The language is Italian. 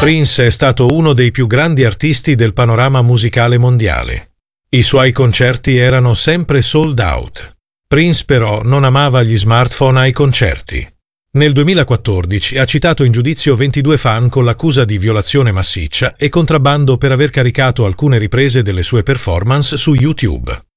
Prince è stato uno dei più grandi artisti del panorama musicale mondiale. I suoi concerti erano sempre sold out. Prince però non amava gli smartphone ai concerti. Nel 2014 ha citato in giudizio 22 fan con l'accusa di violazione massiccia e contrabbando per aver caricato alcune riprese delle sue performance su YouTube.